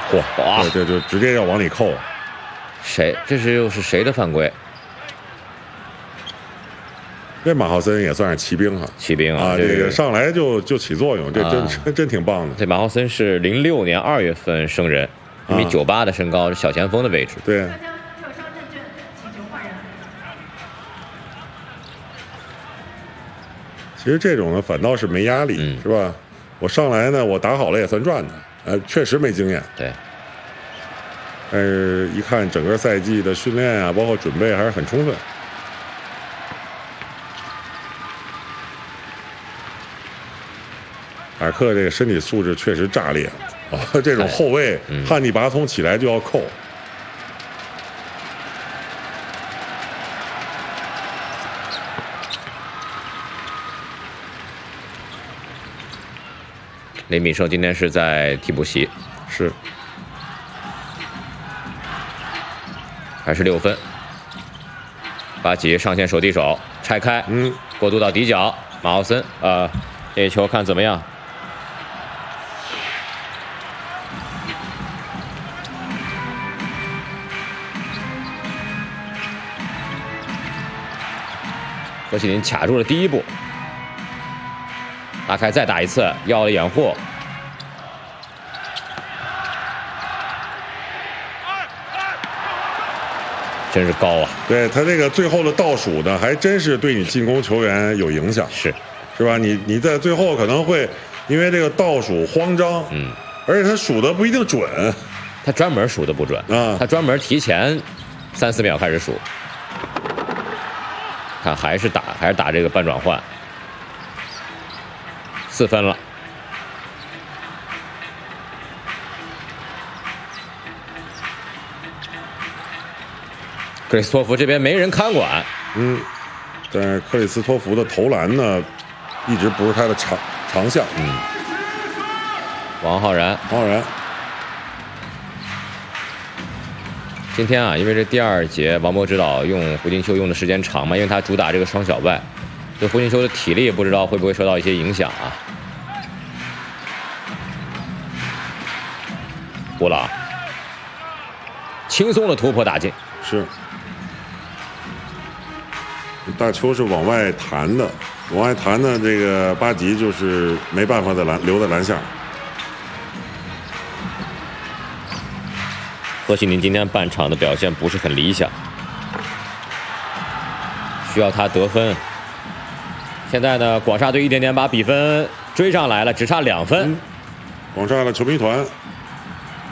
嚯，这就直接要往里扣。 谁？这是又是谁的犯规？ 这马浩森也算是骑兵哈， 骑兵啊， 这个上来就起作用，这真挺棒的。 这马浩森是06年2月份生人，1.98米的身高，是小前锋的位置。 对。其实这种呢，反倒是没压力，是吧？我上来呢，我打好了也算赚的，确实没经验。 对。 但是一看整个赛季的训练啊，包括准备还是很充分。尔克这个身体素质确实炸裂啊！这种后卫汉尼拔从起来就要扣。 雷米胜今天是在替补席， 是， 还是6分。巴吉上线手递手拆开，过渡到底角，马奥森这球看怎么样？何启林卡住了第一步，拉开再打一次，要了掩护。真是高啊！ 对他这个最后的倒数呢，还真是对你进攻球员有影响，是吧？你在最后可能会因为这个倒数慌张，而且他数的不一定准， 他专门数的不准啊，他专门提前3、4秒开始数。看还是打这个半转换，4分了。克里斯托弗这边没人看管， 但是克里斯托弗的投篮呢，一直不是他的长项。 王浩然，今天啊，因为这第2节王博指导用胡金秋用的时间长嘛，因为他主打这个双小外，对胡金秋的体力不知道会不会受到一些影响啊。布朗轻松的突破打进， 是。大邱是往外弹的，这个巴吉就是没办法留在篮下。 何启林今天半场的表现不是很理想，需要他得分。现在呢，广厦队一点点把比分追上来了，只差2分。 广厦的球迷团